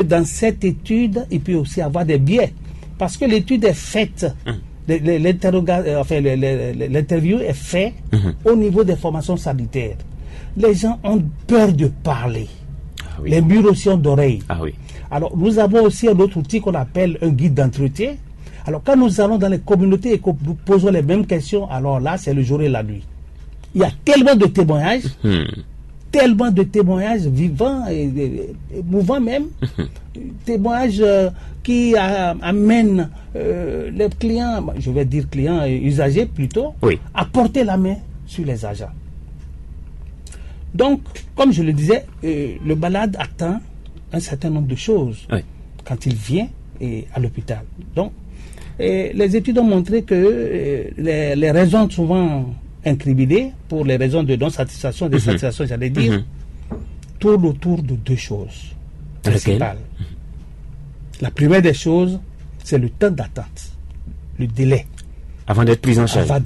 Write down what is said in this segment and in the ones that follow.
dans cette étude, il peut aussi avoir des biais. Parce que l'étude est faite, l'interview est faite au niveau des formations sanitaires. Les gens ont peur de parler. Ah oui. Les murs aussi ont d'oreilles. Ah oui. Alors, nous avons aussi un autre outil qu'on appelle un guide d'entretien. Alors, quand nous allons dans les communautés et que nous posons les mêmes questions, alors là, c'est le jour et la nuit. Il y a tellement de témoignages vivants et mouvants même, témoignages qui amènent les clients, je vais dire clients et usagers plutôt, oui, à porter la main sur les agents. Donc, comme je le disais, le malade attend un certain nombre de choses quand il vient à l'hôpital. Donc, les études ont montré que les raisons souvent incriminées pour les raisons de non-satisfaction, de satisfaction, j'allais dire, tournent autour de deux choses principales. La première des choses, c'est le temps d'attente, le délai. Avant d'être pris en charge.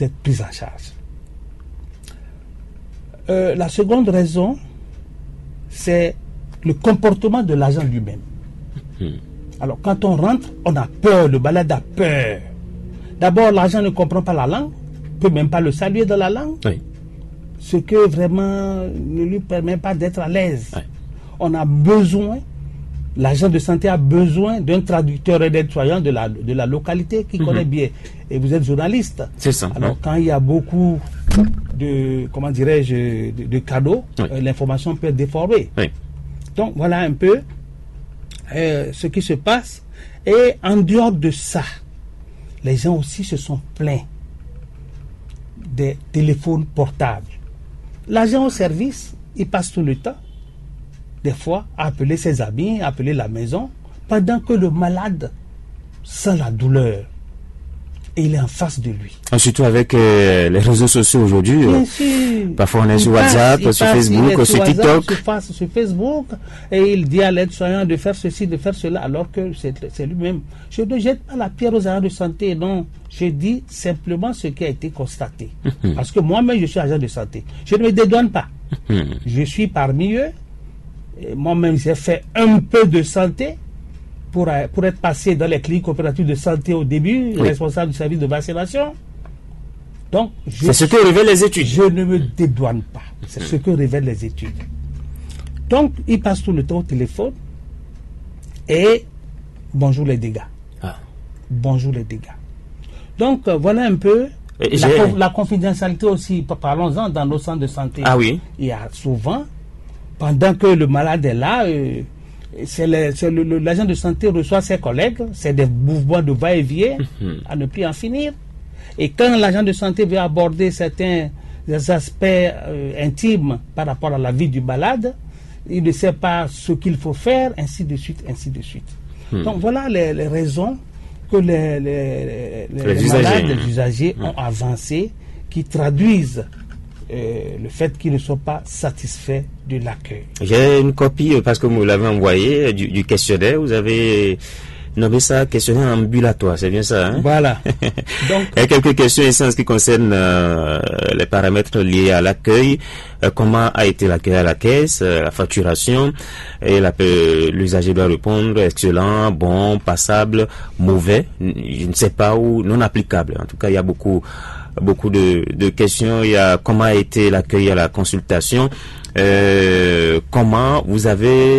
La seconde raison, c'est le comportement de l'agent lui-même. Alors, quand on rentre, on a peur, le malade a peur. D'abord, l'agent ne comprend pas la langue, ne peut même pas le saluer dans la langue, ce que vraiment ne lui permet pas d'être à l'aise. On a besoin, l'agent de santé a besoin d'un traducteur et d'aide-soignant de la localité qui connaît bien. Et vous êtes journaliste. C'est ça. Alors, quand il y a beaucoup de, comment dirais-je, de cadeaux, l'information peut être déformée. Donc, voilà un peu ce qui se passe. Et en dehors de ça, les gens aussi se sont plaints des téléphones portables. L'agent au service, il passe tout le temps, des fois, à appeler ses amis, à appeler la maison, pendant que le malade sent la douleur. Et il est en face de lui. Surtout avec les réseaux sociaux aujourd'hui. Parfois on est sur WhatsApp, sur Facebook, sur TikTok. Sur Facebook, et il dit à l'aide-soignant de faire ceci, de faire cela, alors que c'est lui-même. Je ne jette pas la pierre aux agents de santé, non. Je dis simplement ce qui a été constaté. Parce que moi-même, je suis agent de santé. Je ne me dédouane pas. Je suis parmi eux. Moi-même, j'ai fait un peu de santé. Pour être passé dans les cliniques coopératives de santé au début, responsable du service de vaccination. Donc, c'est ce que révèlent les études. Je ne me dédouane pas. C'est ce que révèlent les études. Donc, il passe tout le temps au téléphone et bonjour les dégâts. Bonjour les dégâts. Donc, voilà un peu la confidentialité aussi. Parlons-en dans nos centres de santé. Il y a souvent, pendant que le malade est là, l'agent de santé reçoit ses collègues, c'est des mouvements de va-et-vient à ne plus en finir. Et quand l'agent de santé veut aborder certains aspects intimes par rapport à la vie du malade, il ne sait pas ce qu'il faut faire, ainsi de suite, ainsi de suite. Donc voilà les raisons que les malades, les usagers ont avancées, qui traduisent le fait qu'ils ne sont pas satisfaits de l'accueil. J'ai une copie, parce que vous l'avez envoyé, du questionnaire. Vous avez nommé ça questionnaire ambulatoire, c'est bien ça, hein? Voilà. Donc, il y a quelques questions ici en ce qui concerne les paramètres liés à l'accueil. Comment a été l'accueil à la caisse, la facturation, et l'usager doit répondre excellent, bon, passable, mauvais, je ne sais pas, ou non applicable. En tout cas, il y a beaucoup de questions. Il y a comment a été l'accueil à la consultation, comment vous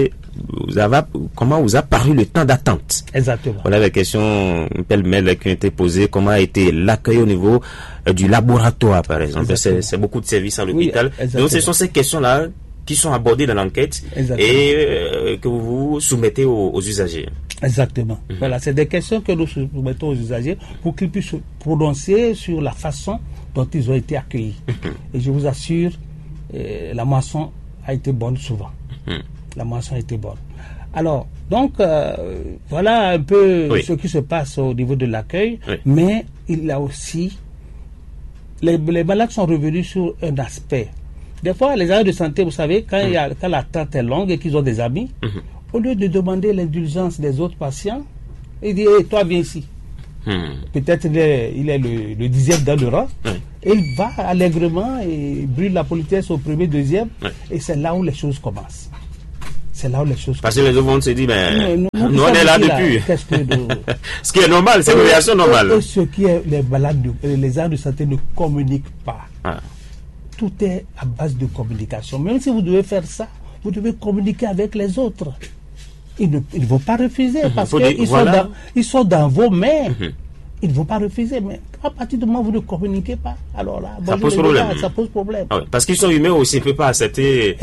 a paru le temps d'attente. Exactement. Voilà les questions pêle-mêle qui ont été posées. Comment a été l'accueil au niveau du laboratoire, par exemple. C'est beaucoup de services à l'hôpital. Donc ce sont ces questions-là qui sont abordées dans l'enquête et que vous soumettez aux usagers. Exactement. Voilà, c'est des questions que nous soumettons aux usagers pour qu'ils puissent se prononcer sur la façon dont ils ont été accueillis. Et je vous assure, la moisson a été bonne souvent. La moisson a été bonne. Alors, donc, voilà un peu ce qui se passe au niveau de l'accueil, mais il y a aussi, les malades sont revenus sur un aspect. Des fois, les agents de santé, vous savez, quand l'attente est longue et qu'ils ont des amis, au lieu de demander l'indulgence des autres patients, il dit, hey, toi viens ici. Peut-être il est le 10e dans le rang, et il va allègrement et brûle la politesse au premier, deuxième, et c'est là où les choses commencent. c'est là où les choses... Parce que les autres vont se dire, nous nous on est là depuis. Ce qui est normal, c'est une réaction normale. Ce qui est les malades, les agents de santé ne communiquent pas. Tout est à base de communication. Même si vous devez faire ça, vous devez communiquer avec les autres. Ils ne vont pas refuser parce qu'ils sont dans vos mains. Ils ne vont pas refuser. Mais à partir du moment où vous ne communiquez pas, alors là, ça pose problème. Ça pose problème. Parce qu'ils sont humains aussi, ils ne peuvent pas accepter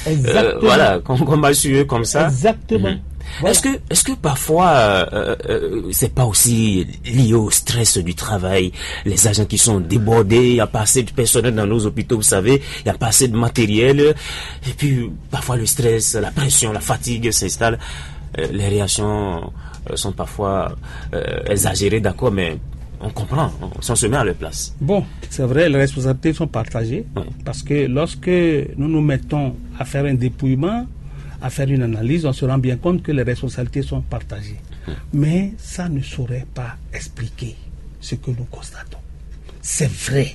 qu'on va sur eux comme ça. Exactement. Voilà. Est-ce que parfois c'est pas aussi lié au stress du travail, les agents qui sont débordés, il y a pas assez de personnel dans nos hôpitaux, vous savez, il y a pas assez de matériel, et puis parfois le stress, la pression, la fatigue s'installe, les réactions sont parfois exagérées, d'accord, mais on comprend, on se met à leur place. Bon, c'est vrai, les responsabilités sont partagées, parce que lorsque nous nous mettons à faire un dépouillement, à faire une analyse, on se rend bien compte que les responsabilités sont partagées. Mais ça ne saurait pas expliquer ce que nous constatons. C'est vrai,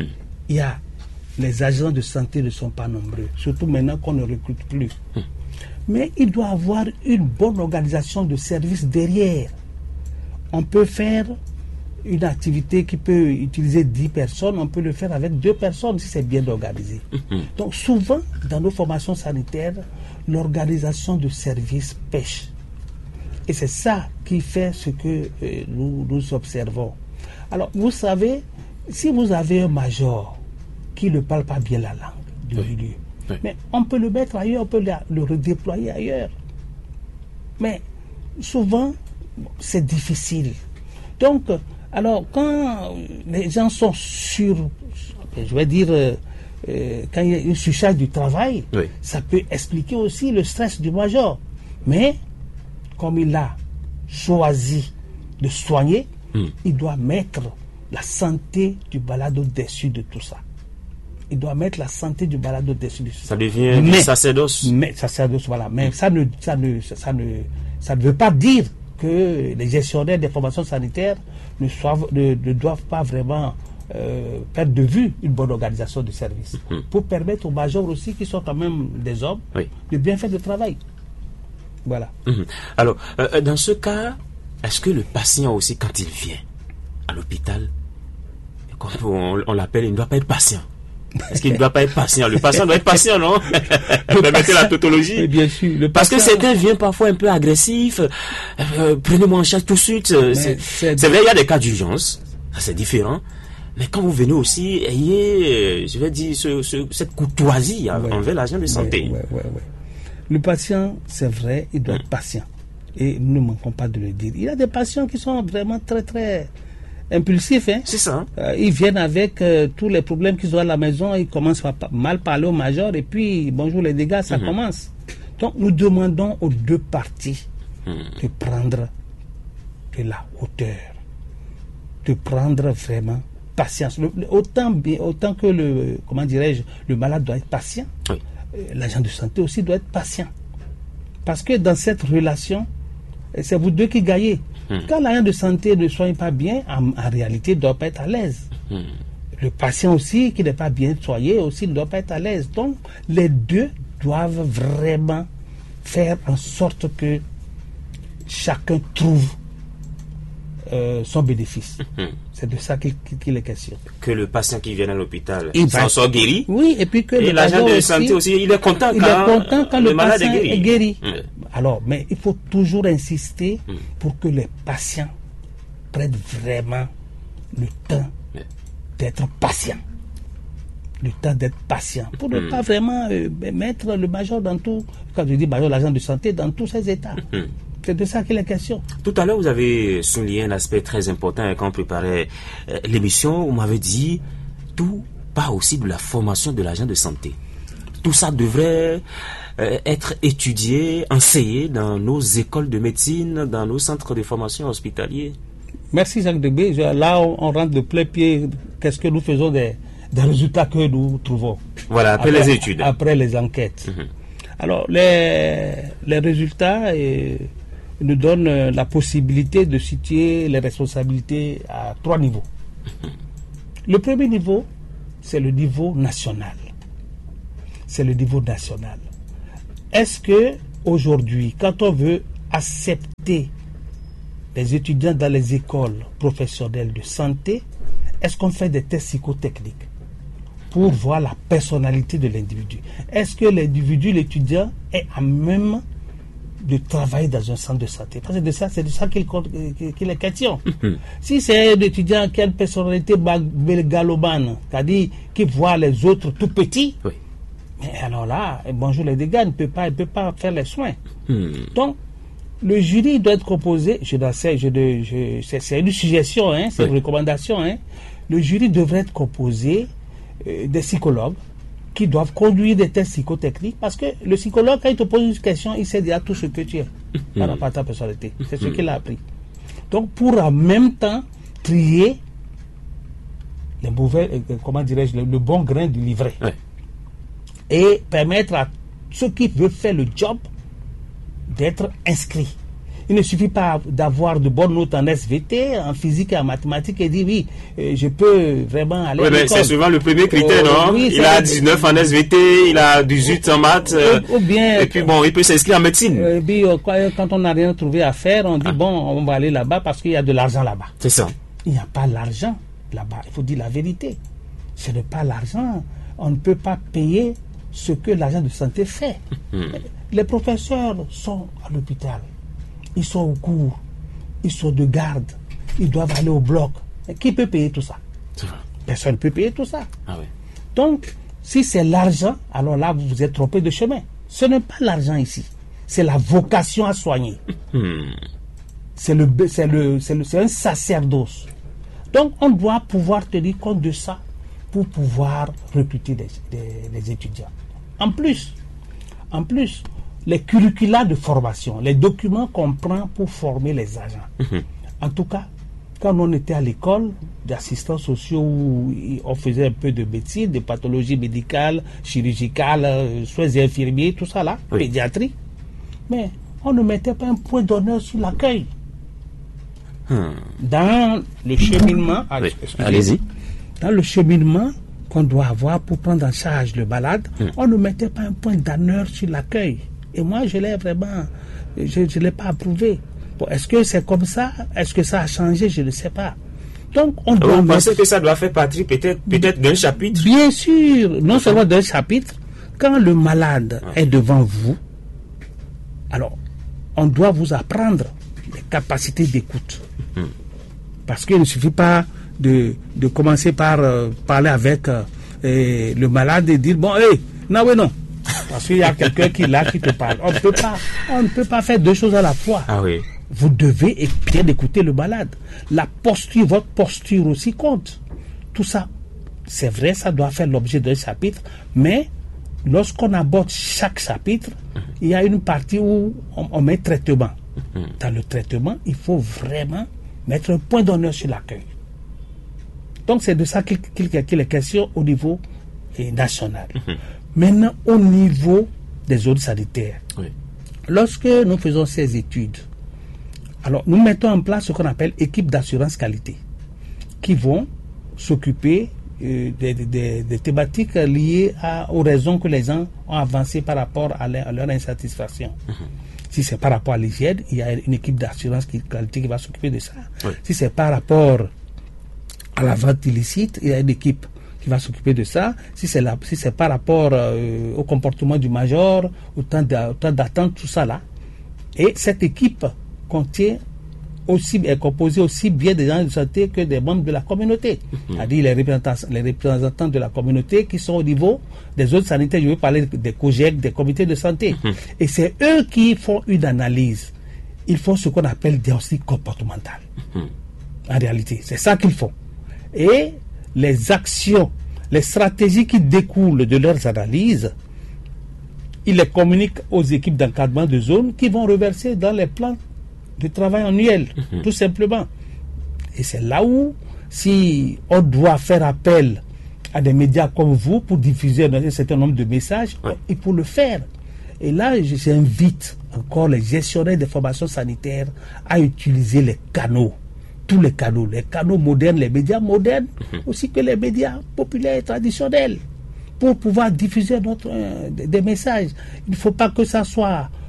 les agents de santé ne sont pas nombreux, surtout maintenant qu'on ne recrute plus. Mais il doit y avoir une bonne organisation de service derrière. On peut faire une activité qui peut utiliser 10 personnes, on peut le faire avec 2 personnes si c'est bien organisé. Donc souvent, dans nos formations sanitaires, l'organisation de service pêche. Et c'est ça qui fait ce que nous observons. Alors, vous savez, si vous avez un major qui ne parle pas bien la langue du milieu, mais on peut le mettre ailleurs, on peut le redéployer ailleurs. Mais souvent, c'est difficile. Donc, alors, quand les gens sont sur, je vais dire, quand il y a une surcharge du travail, ça peut expliquer aussi le stress du major. Mais, comme il a choisi de soigner, il doit mettre la santé du malade au-dessus de tout ça. Il doit mettre la santé du malade au-dessus de tout ça. Ça devient du sacerdoce. Mais sacerdoce, voilà. Mais ça ne veut pas dire que les gestionnaires des formations sanitaires ne doivent pas vraiment perdre de vue une bonne organisation de service pour permettre aux majors aussi, qui sont quand même des hommes, de bien faire le travail. Voilà. Alors, dans ce cas, est-ce que le patient aussi, quand il vient à l'hôpital, comme on l'appelle, il ne doit pas être patient? Est-ce qu'il ne doit pas être patient? Le patient doit être patient, non? Permettez la tautologie. Oui, bien sûr. Parce que certains viennent parfois un peu agressifs. Prenez-moi en charge tout de suite. C'est vrai, il y a des cas d'urgence. Ça, c'est différent. Mais quand vous venez aussi, ayez, je vais dire, cette courtoisie envers l'agent de santé. Le patient, c'est vrai, il doit être patient. Et nous ne manquons pas de le dire. Il y a des patients qui sont vraiment très, très impulsifs. C'est ça. Ils viennent avec tous les problèmes qu'ils ont à la maison, ils commencent à mal parler au major, et puis, bonjour les dégâts, ça commence. Donc, nous demandons aux deux parties de prendre de la hauteur, de prendre vraiment patience. Autant que le malade doit être patient, l'agent de santé aussi doit être patient. Parce que dans cette relation, c'est vous deux qui gagnez. Quand l'agent de santé ne soigne pas bien, en réalité, il ne doit pas être à l'aise. Le patient aussi, qui n'est pas bien soigné, aussi ne doit pas être à l'aise. Donc, les deux doivent vraiment faire en sorte que chacun trouve son bénéfice. C'est de ça qu'il est question. Que le patient qui vient à l'hôpital s'en sort guéri. Oui, et puis que l'agent de santé aussi, il est content quand le malade patient est guéri. Alors, mais il faut toujours insister pour que les patients prennent vraiment le temps d'être patients. Le temps d'être patient. Pour ne pas vraiment mettre le major dans tout, quand je dis major, l'agent de santé, dans tous ses états. C'est de ça qu'il est question. Tout à l'heure, vous avez souligné un aspect très important quand on préparait l'émission. Vous m'avez dit, tout part aussi de la formation de l'agent de santé. Tout ça devrait être étudié, enseigné dans nos écoles de médecine, dans nos centres de formation hospitaliers. Merci Jacques Degbé. Là, on rentre de plein pied. Qu'est-ce que nous faisons des résultats que nous trouvons? Voilà, après les études. Après les enquêtes. Alors, les résultats nous donnent la possibilité de situer les responsabilités à 3 niveaux. Le premier niveau, c'est le niveau national. C'est le niveau national. Est-ce que aujourd'hui, quand on veut accepter les étudiants dans les écoles professionnelles de santé, est-ce qu'on fait des tests psychotechniques pour voir la personnalité de l'individu? Est-ce que l'individu, l'étudiant, est à même de travailler dans un centre de santé? Parce que c'est de ça qu'il est question. Si c'est un étudiant qui a une personnalité mégalomane, c'est-à-dire qui voit les autres tout petits, Oui. mais alors là, bonjour les dégâts, il ne peut pas faire les soins. Donc, le jury doit être composé, c'est une suggestion, hein, c'est une recommandation. Hein. Le jury devrait être composé des psychologues qui doivent conduire des tests psychotechniques, parce que le psychologue, quand il te pose une question, il sait déjà tout ce que tu es par rapport à ta personnalité. C'est ce qu'il a appris. Donc, pour en même temps trier les mauvais, le bon grain du livret. Ouais. Et permettre à ceux qui veulent faire le job d'être inscrits. Il ne suffit pas d'avoir de bonnes notes en SVT, en physique et en mathématiques et dire oui, je peux vraiment aller à l'école. C'est souvent le premier critère, non? Oui, il a 19 en SVT, il a 18 en maths, ou bien, et puis bon, il peut s'inscrire en médecine. Puis, quand on n'a rien trouvé à faire, on dit bon, on va aller là-bas parce qu'il y a de l'argent là-bas. C'est ça. Il n'y a pas l'argent là-bas, il faut dire la vérité. Ce n'est pas l'argent. On ne peut pas payer ce que l'agent de santé fait. Les professeurs sont à l'hôpital. Ils sont au cours, ils sont de garde, ils doivent aller au bloc. Et qui peut payer tout ça? Personne ne peut payer tout ça. Ah oui. Donc, si c'est l'argent, alors là, vous vous êtes trompé de chemin. Ce n'est pas l'argent ici. C'est la vocation à soigner. C'est un sacerdoce. Donc, on doit pouvoir tenir compte de ça pour pouvoir recruter des étudiants. En plus, les curricula de formation, les documents qu'on prend pour former les agents. En tout cas, quand on était à l'école d'assistants sociaux où on faisait un peu de médecine, de pathologie médicale, chirurgicale, soins infirmiers, tout ça là, pédiatrie, mais on ne mettait pas un point d'honneur sur l'accueil. Dans le cheminement, allez-y. Dans le cheminement qu'on doit avoir pour prendre en charge le malade, on ne mettait pas un point d'honneur sur l'accueil. Et moi, je l'ai vraiment, je l'ai pas approuvé. Bon, est-ce que c'est comme ça? Est-ce que ça a changé? Je ne sais pas. Donc, on doit. Vous pensez que ça doit faire partie peut-être d'un chapitre? Bien sûr, non seulement d'un chapitre. Quand le malade est devant vous, alors, on doit vous apprendre les capacités d'écoute. Parce qu'il ne suffit pas de commencer par parler avec le malade et dire, bon, non. Parce qu'il y a quelqu'un qui te parle. On ne peut pas faire deux choses à la fois. Ah oui. Vous devez bien écouter le malade. La posture, votre posture aussi compte. Tout ça, c'est vrai, ça doit faire l'objet d'un chapitre, mais lorsqu'on aborde chaque chapitre, il y a une partie où on met traitement. Dans le traitement, il faut vraiment mettre un point d'honneur sur l'accueil. Donc c'est de ça qu'il est question au niveau national. Maintenant, au niveau des zones sanitaires, lorsque nous faisons ces études, alors nous mettons en place ce qu'on appelle équipe d'assurance qualité, qui vont s'occuper des thématiques liées aux raisons que les gens ont avancées par rapport à leur insatisfaction. Si c'est par rapport à l'hygiène, il y a une équipe d'assurance qualité qui va s'occuper de ça. Si c'est par rapport à la vente illicite, il y a une équipe qui va s'occuper de ça. Si c'est par rapport au comportement du major, au temps d'attente, tout ça là. Et cette équipe est composée aussi bien des gens de santé que des membres de la communauté. C'est-à-dire les représentants de la communauté qui sont au niveau des autres sanitaires. Je veux parler des COGEC, des comités de santé. Et c'est eux qui font une analyse. Ils font ce qu'on appelle diagnostic comportemental. En réalité, c'est ça qu'ils font. Et les actions, les stratégies qui découlent de leurs analyses, ils les communiquent aux équipes d'encadrement de zone qui vont reverser dans les plans de travail annuel, tout simplement. Et c'est là où, si on doit faire appel à des médias comme vous pour diffuser un certain nombre de messages, il faut le faire. Et là, j'invite encore les gestionnaires des formations sanitaires à utiliser les canaux. Tous les canaux modernes, les médias modernes, aussi que les médias populaires et traditionnels, pour pouvoir diffuser des messages. Il ne faut pas que ça soit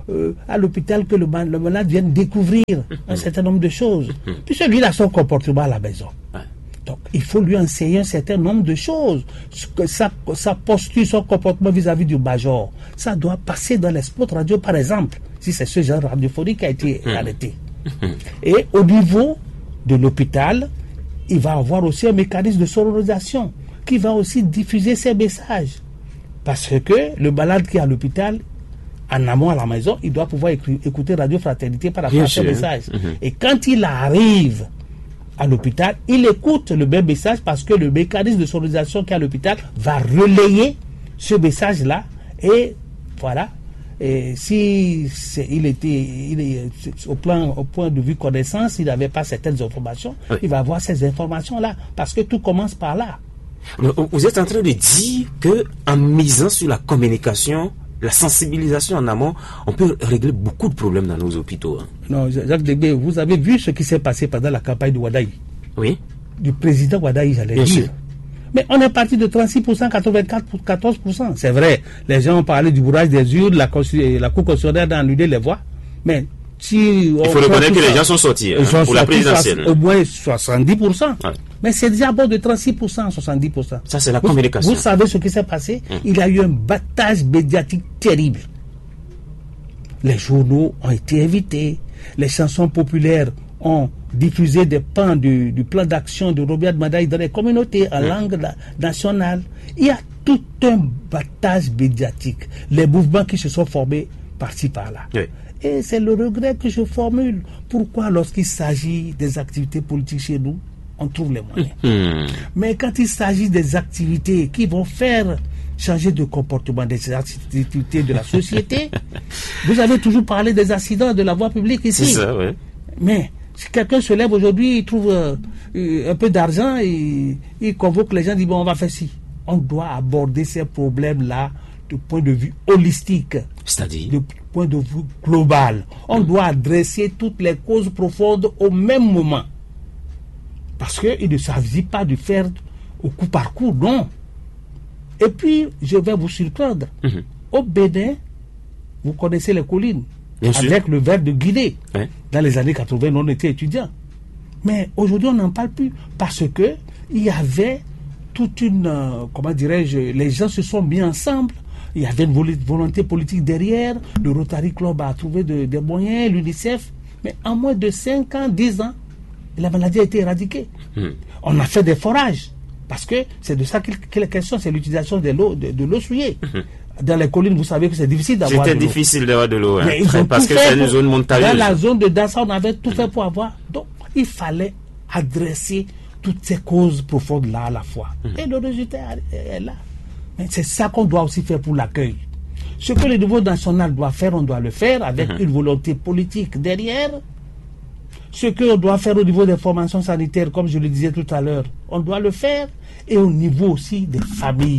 à l'hôpital que le malade vienne découvrir un certain nombre de choses. Puis celui-là, son comportement à la maison. Donc, il faut lui enseigner un certain nombre de choses. Sa posture, son comportement vis-à-vis du major, ça doit passer dans les spots radio, par exemple, si c'est ce genre radiophonique qui a été arrêté. Et au niveau de l'hôpital, il va avoir aussi un mécanisme de sonorisation qui va aussi diffuser ces messages. Parce que le malade qui est à l'hôpital, en amont à la maison, il doit pouvoir écouter Radio Fraternité par rapport à ces messages. Et quand il arrive à l'hôpital, il écoute le même message parce que le mécanisme de sonorisation qui est à l'hôpital va relayer ce message-là. Et voilà. Et si il est au point de vue connaissance, il n'avait pas certaines informations, il va avoir ces informations-là. Parce que tout commence par là. Vous êtes en train de dire que en misant sur la communication, la sensibilisation en amont, on peut régler beaucoup de problèmes dans nos hôpitaux. Non, Jacques Degbé, vous avez vu ce qui s'est passé pendant la campagne de Wadaï? Oui. Du président Wadaï, j'allais dire. Sûr. Mais on est parti de 36%, 14%. C'est vrai, les gens ont parlé du bourrage des urnes, la Cour constitutionnelle a annulé les voix. Mais si il faut reconnaître que les gens sont sortis pour la présidentielle. Au moins 70%. Ouais. Mais c'est déjà bon de 36%, 70%. Ça, c'est la communication. Vous savez ce qui s'est passé? Il y a eu un battage médiatique terrible. Les journaux ont été invités. Les chansons populaires ont diffusé des pans du plan d'action de Robert Madaï dans les communautés en langue nationale. Il y a tout un battage médiatique. Les mouvements qui se sont formés par-ci par-là. Oui. Et c'est le regret que je formule. Pourquoi, lorsqu'il s'agit des activités politiques chez nous, on trouve les moyens. Mais quand il s'agit des activités qui vont faire changer de comportement, des activités de la société, vous avez toujours parlé des accidents de la voie publique ici. C'est ça, oui. Mais si quelqu'un se lève aujourd'hui, il trouve un peu d'argent, et il convoque les gens, dit bon, on va faire ci. On doit aborder ces problèmes-là du point de vue holistique. C'est-à-dire du point de vue global. On doit adresser toutes les causes profondes au même moment. Parce qu'il ne s'agit pas de faire au coup par coup, non. Et puis, je vais vous surprendre. Au Bénin, vous connaissez les collines. Bien avec sûr. Le verre de Guinée. Ouais. Dans les années 80, on était étudiants. Mais aujourd'hui, on n'en parle plus. Parce que il y avait toute une... comment dirais-je? Les gens se sont mis ensemble. Il y avait une volonté politique derrière. Le Rotary Club a trouvé des moyens, l'UNICEF. Mais en moins de 5 ans, 10 ans, la maladie a été éradiquée. On a fait des forages. Parce que c'est de ça qu'il est question, c'est l'utilisation de l'eau souillée. Dans les collines, vous savez que c'est difficile d'avoir de l'eau. C'était difficile d'avoir de l'eau, parce que c'est une zone montagneuse. Dans la zone de Dassa, on avait tout fait pour avoir. Donc, il fallait adresser toutes ces causes profondes là à la fois. Et le résultat est là. Mais c'est ça qu'on doit aussi faire pour l'accueil. Ce que le niveau national doit faire, on doit le faire avec une volonté politique derrière. Ce qu'on doit faire au niveau des formations sanitaires, comme je le disais tout à l'heure, on doit le faire. Et au niveau aussi des familles.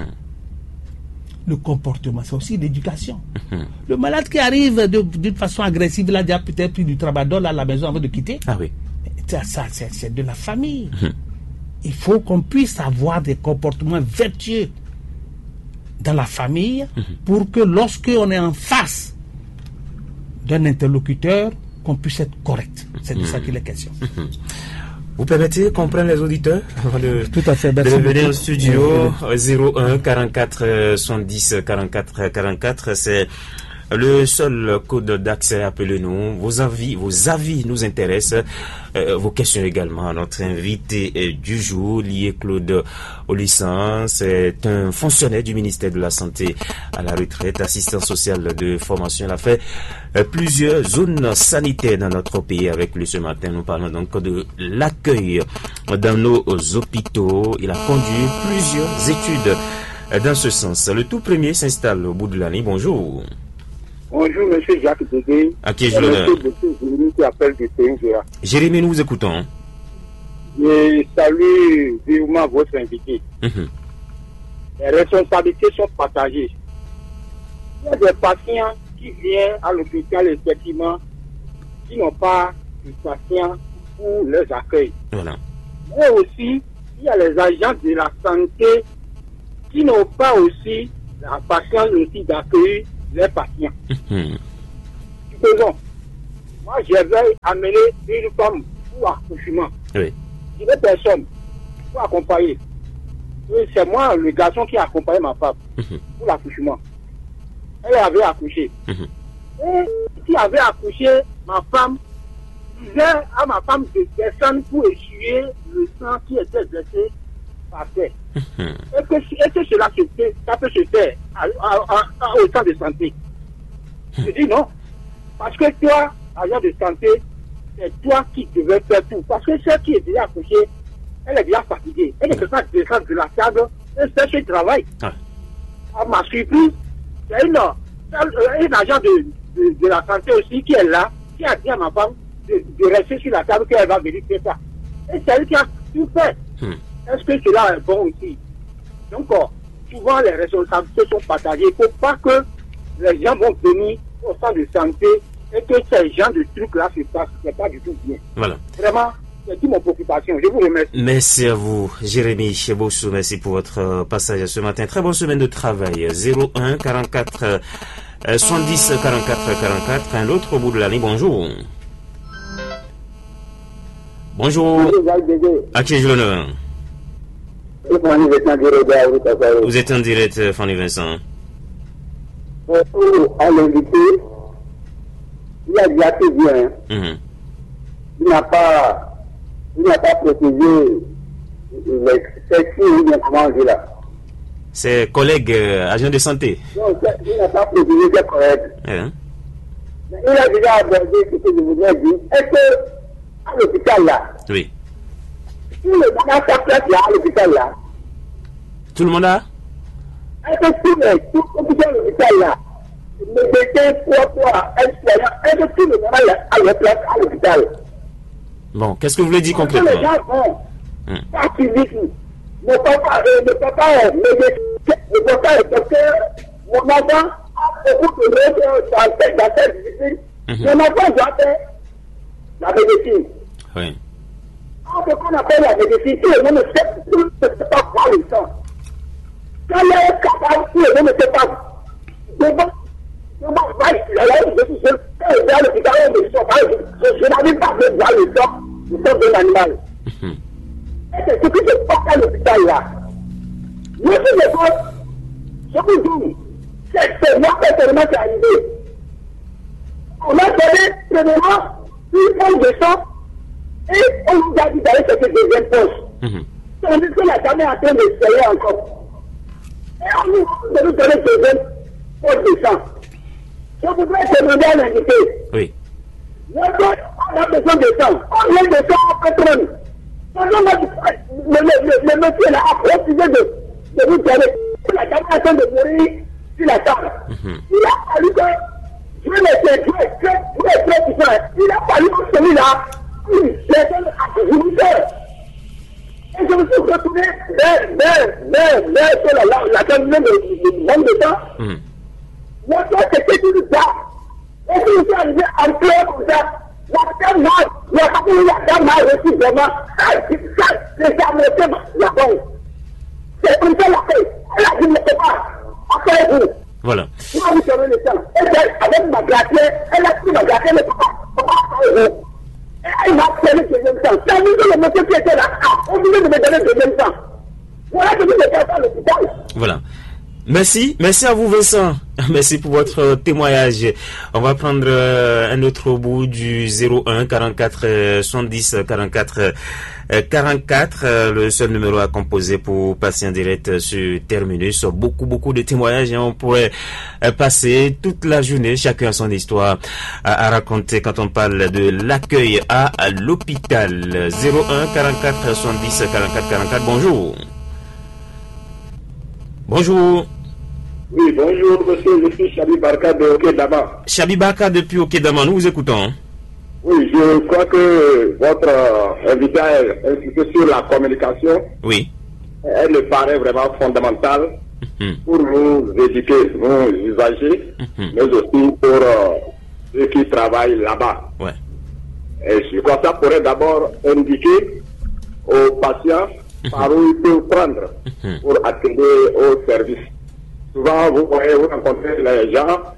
Le comportement, c'est aussi l'éducation. Le malade qui arrive d'une façon agressive, il a déjà peut-être pris du tramadol à la maison avant de quitter. Ah oui. Ça, c'est de la famille. Il faut qu'on puisse avoir des comportements vertueux dans la famille pour que lorsqu'on est en face d'un interlocuteur, qu'on puisse être correct. C'est de ça qu'il est question. Vous permettez qu'on prenne les auditeurs avant Tout à fait, de venir au studio 01 44 70 44 44. C'est le seul code d'accès. Appelez-nous. Vos avis nous intéressent. Vos questions également. Notre invité du jour, lié Claude Olissan, c'est un fonctionnaire du ministère de la Santé à la retraite, assistant social de formation. Il a fait plusieurs zones sanitaires dans notre pays. Avec lui ce matin, nous parlons donc de l'accueil dans nos hôpitaux. Il a conduit plusieurs études dans ce sens. Le tout premier s'installe au bout de l'année. Bonjour. Bonjour, monsieur Jacques Degué. À qui je l'honneur? Jérémy qui appelle du TNGA. Jérémy, nous vous écoutons. Je salue vivement votre invité. Les responsabilités sont partagées. Il y a des patients qui viennent à l'hôpital, effectivement, qui n'ont pas de patients pour les accueils. Voilà. Mais aussi, il y a les agents de la santé qui n'ont pas aussi la patience aussi d'accueillir les patients. supposons, moi je vais amener une femme pour accouchement. Oui. Il y a personne pour accompagner. C'est moi, le garçon, qui a accompagné ma femme pour l'accouchement. Elle avait accouché. Et qui avait accouché, ma femme disait à ma femme de descendre pour essuyer le sang qui était versé par terre. Et que cela ça peut se faire au centre de santé. Je dis non. Parce que toi, agent de santé, c'est toi qui devais faire tout. Parce que celle qui est déjà accouchée, elle est déjà fatiguée. Elle ne peut pas descendre de la table et faire ce travail. À ma surprise, c'est une agent de la santé aussi qui est là, qui a dit à ma femme de rester sur la table, qu'elle va venir faire ça. Et c'est elle qui a tout fait. Est-ce que cela est bon aussi? Donc, souvent les responsabilités sont partagées. Il ne faut pas que les gens vont venir au centre de santé et que ces gens de trucs-là se passent. Ce n'est pas du tout bien. Voilà. Vraiment, c'est toute mon préoccupation. Je vous remercie. Merci à vous, Jérémy Chebossou. Merci pour votre passage ce matin. Très bonne semaine de travail. 01 44 110 44 44. Un autre au bout de l'année. Bonjour. Bonjour. Axel Journal. Vous êtes en direct, Fanny Vincent. À l'invité, il a dit assez bien. Il n'a pas précisé c'est qui comment dire là. Ses collègues agents de santé. Non, il n'a pas précisé ses collègues. Il a déjà abordé ce que je voudrais dire. Est-ce que à l'hôpital là, oui, tout le monde a sa place là à l'hôpital là? Tout le monde a? Est-ce que tout l'hôpital là, le médecin est-ce que tout le monde a la place à l'hôpital? Bon, qu'est-ce que vous voulez dire concrètement? Les gens vont pas physique. Mon papa est médecin, mon papa est docteur, mon enfant a beaucoup de choses dans cette discipline. Mon enfant doit faire la médecine. Oui. Ce qu'on appelle la médecine, tout le monde ne sait pas voir le sang. Quand il est capable, tout le monde ne sait pas. Je n'arrive pas à voir le sang d'un animal. Et c'est ce qui se passe à l'hôpital là. Moi, je vous dis, c'est moi personnellement qui est arrivé. On a donné premièrement une poche de sang et on nous a dit d'aller chercher deuxième poche. On dit que la dame est en train de serrer encore. Et on nous donne deuxième poche de sang. Je voudrais demander à l'invité. Oui. On a besoin de sang. On vient de sang en pétrole. Le monsieur là a refusé de vous donner. La dame est en train de mourir sur la table. Il a fallu que je me il a fallu que celui-là, les gens à vous. Et je me suis retourné vers la terminale de nombre de temps. Moi, c'était tout ça. Et puis, je suis arrivé en plein comme ça. La dame m'a reçu vraiment. C'est ça, la bonne. C'est comme ça la fait. Elle a dit, ne sais pas. Après vous. Voilà. Moi, vous savez le temps. Avec ma glacière, elle a pris ma glacière, mais papa, vous. Elle m'a donné le deuxième temps. Ça veut dire que le monsieur qui était là a oublié de me donner le deuxième temps. Voilà ce que je fais à l'hôpital. Voilà. Merci à vous Vincent. Merci pour votre témoignage. On va prendre un autre bout du 01 44 70 44 44, le seul numéro à composer pour passer en direct sur Terminus. Beaucoup de témoignages et on pourrait passer toute la journée, chacun a son histoire à raconter quand on parle de l'accueil à l'hôpital. 01 44 70 44 44. Bonjour. Bonjour. Oui, bonjour, monsieur. Je suis Chabi Barka de Okedama. Chabi Barka depuis Okedama, nous vous écoutons. Oui, je crois que votre invité est insisté sur la communication. Oui. Elle me paraît vraiment fondamentale pour nous éduquer, nous usagers, mais aussi pour ceux qui travaillent là-bas. Ouais. Et je crois que ça pourrait d'abord indiquer aux patients par où ils peuvent prendre pour accéder au service. Souvent, vous voyez, vous rencontrez les gens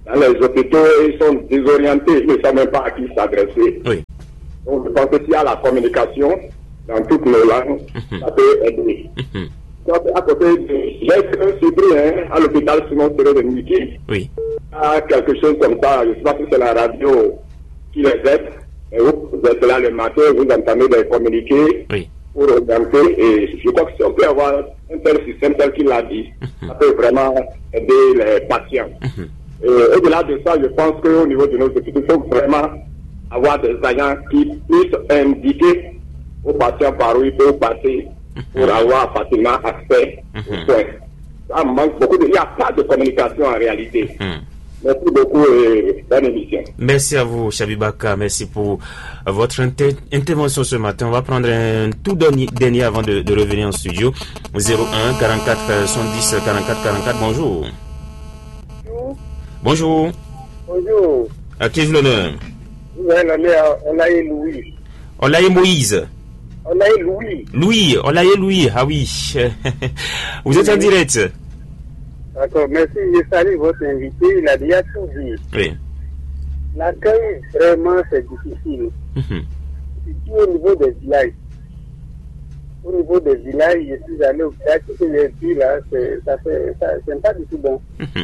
dans les hôpitaux, ils sont désorientés, ils ne savent même pas à qui s'adresser. Oui. Donc je pense que s'il y a la communication dans toutes nos langues, ça peut aider. Donc à côté, j'ai surpris à l'hôpital Simon Serré de Niki, Oui. à quelque chose comme ça, je ne sais pas si c'est la radio qui les aide, et vous êtes là le matin, vous entendez des communiqués Oui. pour orienter, et je crois que si on peut avoir un tel système tel qu'il l'a dit, ça peut vraiment aider les patients. Et au-delà de ça, je pense qu'au niveau de nos hôpitaux, il faut vraiment avoir des agents qui puissent indiquer aux patients par où ils peuvent passer pour avoir facilement accès aux soins. Ça manque beaucoup il n'y a pas de communication en réalité. Merci beaucoup et bonne émission. Merci à vous, Chabibaka. Merci pour votre intervention ce matin. On va prendre un tout dernier avant de revenir en studio. 01 44 70 44 44. Bonjour. Bonjour. Bonjour. À qui est l'honneur? Olaye Louis. Olaye Moïse. Olaye Louis. Louis, Olaye Louis. Ah oui. Vous êtes en direct. D'accord, merci. Je salue votre invité. Il a déjà tout dit. Oui. L'accueil, vraiment, c'est difficile. Surtout au niveau des villages. Au niveau des villages, je suis allé au village, ce que j'ai vu là, c'est pas du tout bon.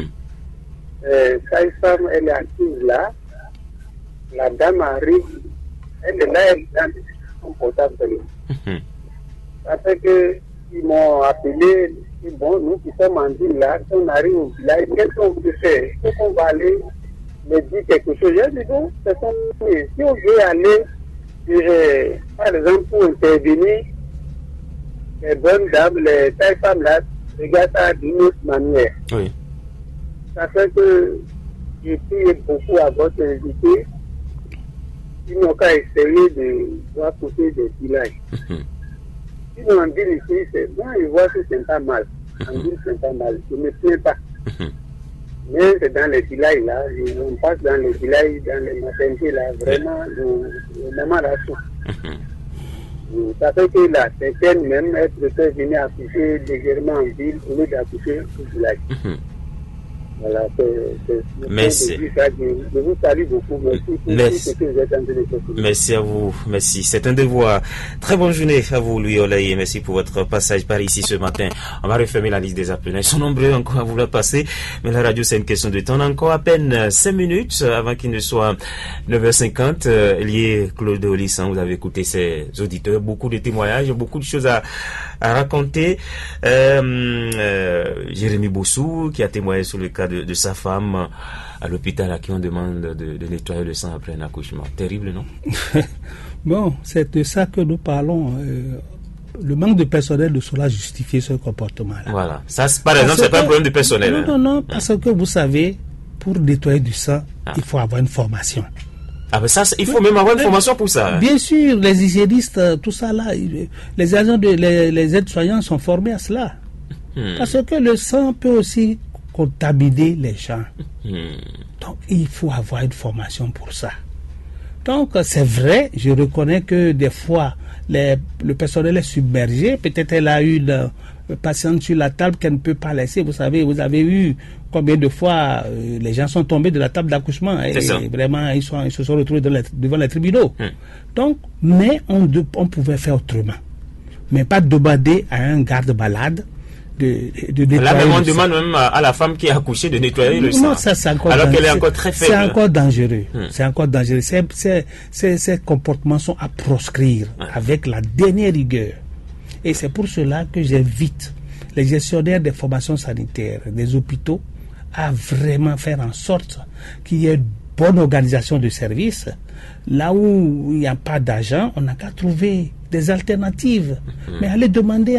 Sa femme, elle est assise là. La dame arrive. Elle est là, elle est dans son portable. Ça fait qu'ils m'ont appelé. Et bon, nous qui sommes en ville là, si on arrive au village, qu'est-ce qu'on peut faire? Est-ce qu'on va aller me dire quelque chose? J'ai dit bon, c'est son premier. Si on veut aller, par exemple, pour intervenir, les bonnes dames, les tailles femmes là, regarde ça d'une autre manière. Oui. Ça fait que je prie beaucoup à votre invité. Ils n'ont qu'à essayer de voir côté des villages. Sinon, en ville ici, moi, je vois que c'est pas mal. En ville, c'est pas mal. Je ne me plains pas. Mais c'est dans les villages, là. On passe dans les villages, dans les maternités, là. Vraiment, le moment là, tout. Ça fait que là, certaines même, elles préfèrent venir accoucher légèrement en ville au lieu d'accoucher au village. Voilà, merci. Je vous salue beaucoup. Merci. Merci à vous. Merci. C'est un devoir. Très bonne journée à vous, Louis Olaye. Merci pour votre passage par ici ce matin. On va refermer la liste des appels. Ils sont nombreux encore à vouloir passer. Mais la radio, c'est une question de temps. On a encore à peine 5 minutes avant qu'il ne soit 9h50. Lié Claude Olissan, vous avez écouté ses auditeurs. Beaucoup de témoignages, beaucoup de choses à raconter. Jérémy Bossou, qui a témoigné sur le cas de sa femme à l'hôpital à qui on demande de nettoyer le sang après un accouchement. Terrible, non? Bon, c'est de ça que nous parlons. Le manque de personnel ne saurait justifier ce comportement-là. Voilà. Ça, par exemple, c'est pas un problème de personnel. Non, parce que vous savez, pour nettoyer du sang, il faut avoir une formation. Ah ben ça, il faut même avoir une formation pour ça. Bien sûr, les hygiénistes, tout ça là, les agents les aides-soignants sont formés à cela. Parce que le sang peut aussi contaminer les gens. Donc, il faut avoir une formation pour ça. Donc, c'est vrai, je reconnais que des fois, le personnel est submergé. Peut-être elle a une patiente sur la table qu'elle ne peut pas laisser. Vous savez, vous avez vu combien de fois les gens sont tombés de la table d'accouchement et vraiment, ils se sont retrouvés devant les tribunaux. Donc, mais on pouvait faire autrement. Mais pas demander à un garde-malade de nettoyer. Là, même on demande même à la femme qui a accouché de nettoyer le sang. Non, ça, c'est encore alors qu'elle est encore très faible. C'est encore dangereux. C'est encore dangereux. Ces comportements sont à proscrire avec la dernière rigueur. Et c'est pour cela que j'invite les gestionnaires des formations sanitaires, des hôpitaux, à vraiment faire en sorte qu'il y ait une bonne organisation de services. Là où il n'y a pas d'agent, on n'a qu'à trouver des alternatives. Mais aller demander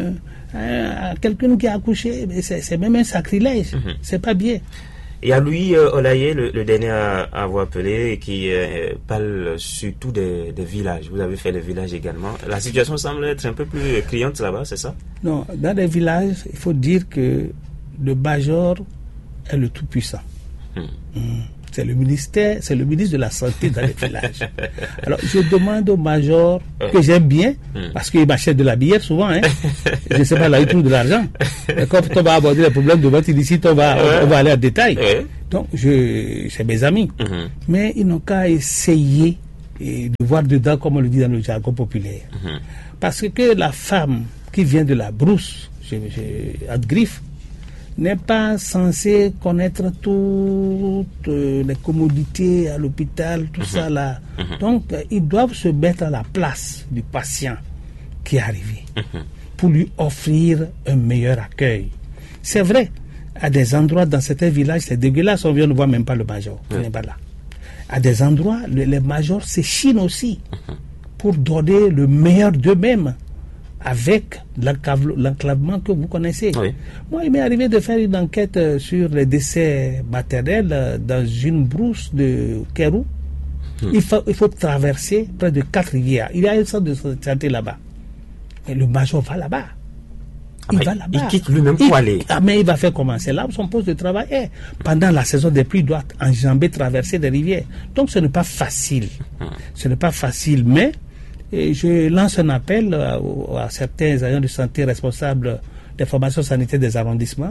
à quelqu'un qui a accouché, c'est même un sacrilège. C'est pas bien. Il y a Louis Olaye, le dernier à avoir appelé, et qui parle surtout des villages. Vous avez fait les villages également. La situation semble être un peu plus criante là-bas, c'est ça? Non, dans les villages, il faut dire que le major est le tout-puissant. C'est le ministre de la Santé dans les villages. Alors, je demande au major, que j'aime bien, parce qu'il m'achète de la bière souvent, je ne sais pas, là, il trouve de l'argent. Et quand on va aborder les problèmes de votre illicite, on va aller en détail. Donc, c'est mes amis. Mais ils n'ont qu'à essayer de voir dedans, comme on le dit dans le jargon populaire. Parce que la femme qui vient de la brousse, à griffe, n'est pas censée connaître toutes les commodités à l'hôpital, tout ça là. Donc, ils doivent se mettre à la place du patient qui est arrivé pour lui offrir un meilleur accueil. C'est vrai, à des endroits, dans certains villages, c'est dégueulasse, on ne voit même pas le major, il n'est pas là. À des endroits, les majors s'échinent aussi pour donner le meilleur d'eux-mêmes avec l'enclavement que vous connaissez. Oui. Moi, il m'est arrivé de faire une enquête sur les décès maternels dans une brousse de Kérou. Il faut traverser près de 4 rivières. Il y a une sorte de santé là-bas. Et le major va là-bas. Il va là-bas. Il quitte lui-même pour aller. Mais il va faire comment? C'est là où son poste de travail est. Pendant la saison des pluies, il doit enjamber, traverser des rivières. Donc ce n'est pas facile. Ce n'est pas facile, mais je lance un appel à certains agents de santé responsables des formations sanitaires des arrondissements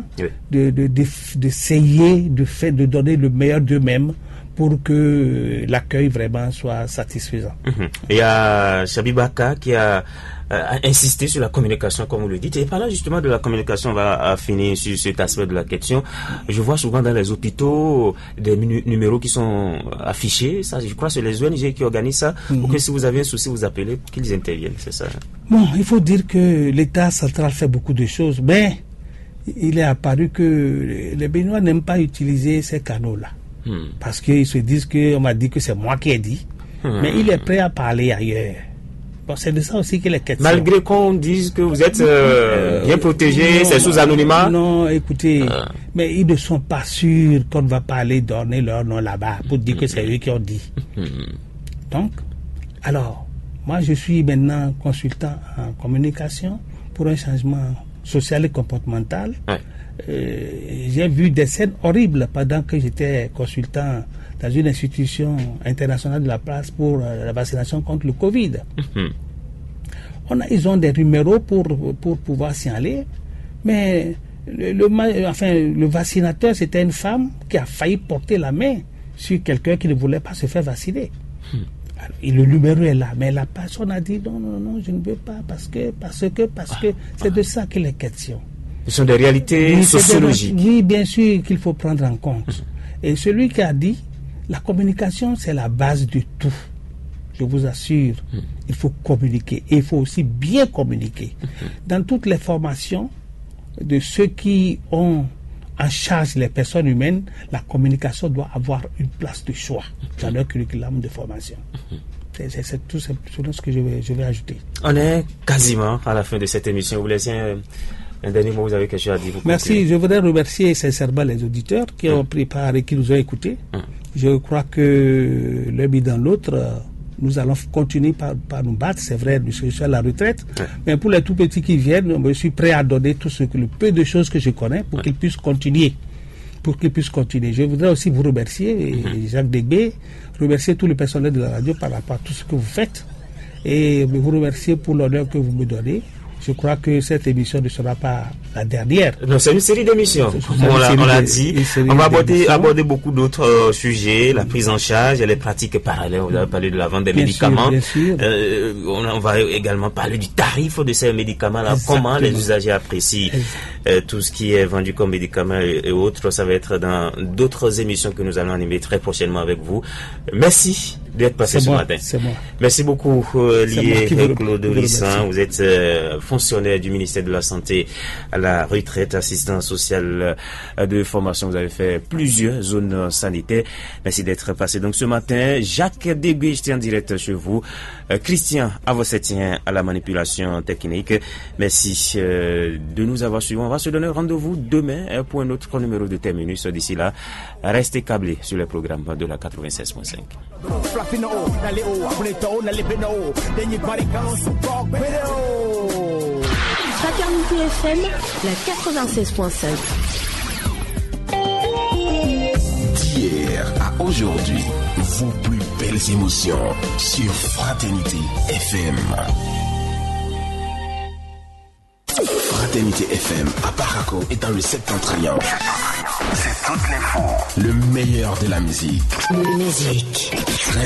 d'essayer de donner le meilleur d'eux-mêmes pour que l'accueil vraiment soit satisfaisant. Il y a Chabibaka qui a insisté sur la communication, comme vous le dites. Et parlant justement de la communication, on va finir sur cet aspect de la question. Je vois souvent dans les hôpitaux des numéros qui sont affichés. Ça, je crois que c'est les ONG qui organisent ça. Pour que si vous avez un souci, vous appelez pour qu'ils interviennent. C'est ça. Bon, il faut dire que l'État central fait beaucoup de choses, mais il est apparu que les Béninois n'aiment pas utiliser ces canaux-là. Parce qu'ils se disent qu'on m'a dit que c'est moi qui ai dit. Mais il est prêt à parler ailleurs. Bon, c'est de ça aussi qu'il est question. Malgré qu'on dise que vous êtes bien protégé, c'est sous anonymat. Non, écoutez, mais ils ne sont pas sûrs qu'on ne va pas aller donner leur nom là-bas pour dire que c'est eux qui ont dit. Donc, alors, moi je suis maintenant consultant en communication pour un changement social et comportemental. J'ai vu des scènes horribles pendant que j'étais consultant dans une institution internationale de la place pour la vaccination contre le Covid. Ils ont des numéros pour pouvoir s'y aller, mais le vaccinateur, c'était une femme qui a failli porter la main sur quelqu'un qui ne voulait pas se faire vacciner. Alors, et le numéro est là, mais la personne a dit non, je ne veux pas parce que c'est de ça qu'il est question. Ce sont des réalités sociologiques. Oui, bien sûr qu'il faut prendre en compte. Et celui qui a dit, la communication, c'est la base de tout. Je vous assure, il faut communiquer. Et il faut aussi bien communiquer. Dans toutes les formations de ceux qui ont en charge les personnes humaines, la communication doit avoir une place de choix dans leur curriculum de formation. C'est tout ce que je vais ajouter. On est quasiment à la fin de cette émission. Vous laissez un dernier mot, vous avez quelque chose à dire? Merci, je voudrais remercier sincèrement les auditeurs qui ont pris part et qui nous ont écoutés. Je crois que l'un mis dans l'autre, nous allons continuer par nous battre. C'est vrai, je suis à la retraite, mais pour les tout petits qui viennent, je suis prêt à donner le peu de choses que je connais pour qu'ils puissent continuer. Je voudrais aussi vous remercier, Jacques Degbé, remercier tout le personnel de la radio par rapport à tout ce que vous faites et vous remercier pour l'honneur que vous me donnez. Je crois que cette émission ne sera pas la dernière. Non, c'est une série d'émissions. On l'a dit. On va aborder beaucoup d'autres sujets, la prise en charge, les pratiques parallèles. On va parler de la vente des médicaments. Bien sûr. On va également parler du tarif de ces médicaments-là. Comment les usagers apprécient tout ce qui est vendu comme médicaments et autres. Ça va être dans d'autres émissions que nous allons animer très prochainement avec vous. Merci d'être passé ce matin. C'est moi. Merci beaucoup, Claude Rissin. Vous êtes fonctionnaire du ministère de la Santé à la retraite, assistant social de formation. Vous avez fait plusieurs zones sanitaires. Merci d'être passé. Donc ce matin, Jacques Degbé, j'étais en direct chez vous. Christian Avossetien à la manipulation technique. Merci de nous avoir suivis. On va se donner rendez-vous demain pour un autre numéro de Terminus. D'ici là, restez câblés sur les programmes de la 96.5. Fraternité FM, la 96.5. D'hier à aujourd'hui, vos plus belles émotions sur Fraternité FM. Fraternité FM à Paraco et dans le septentrion. toute l'info, le meilleur de la musique. Musique.